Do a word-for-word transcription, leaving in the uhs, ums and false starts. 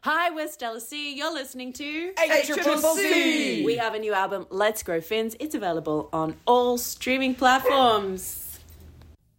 Hi, we're Stella C. You're listening to A Triple C. We have a new album, Let's Grow Fins. It's available on all streaming platforms.